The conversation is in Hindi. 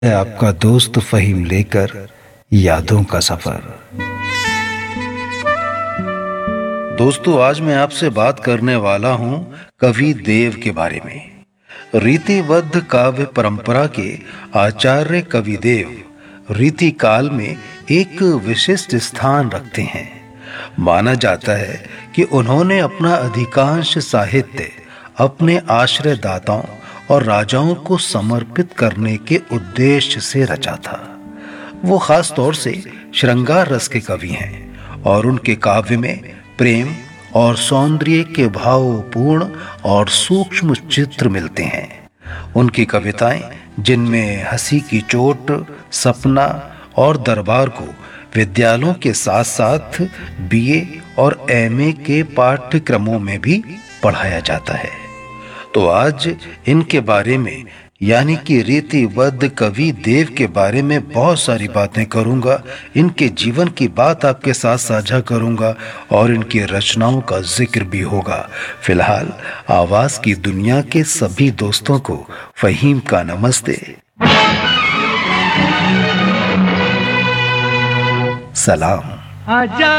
है आपका दोस्त फहीम लेकर यादों का सफर। दोस्तों, आज मैं आपसे बात करने वाला हूं कवि देव के बारे में। रीतिबद्ध काव्य परंपरा के आचार्य कवि देव रीति काल में एक विशिष्ट स्थान रखते हैं। माना जाता है कि उन्होंने अपना अधिकांश साहित्य अपने आश्रयदाताओं और राजाओं को समर्पित करने के उद्देश्य से रचा था। वो खास तौर से श्रृंगार रस के कवि हैं और उनके काव्य में प्रेम और सौंदर्य के भावपूर्ण और सूक्ष्म चित्र मिलते हैं। उनकी कविताएं, जिनमें हंसी की चोट, सपना और दरबार को विद्यालयों के साथ साथ बीए और एमए के पाठ्यक्रमों में भी पढ़ाया जाता है। तो आज इनके बारे में, यानी कि रीतिबद्ध कवि देव के बारे में बहुत सारी बातें करूंगा। इनके जीवन की बात आपके साथ साझा करूंगा और इनकी रचनाओं का जिक्र भी होगा। फिलहाल आवाज की दुनिया के सभी दोस्तों को फहीम का नमस्ते, सलाम। आजा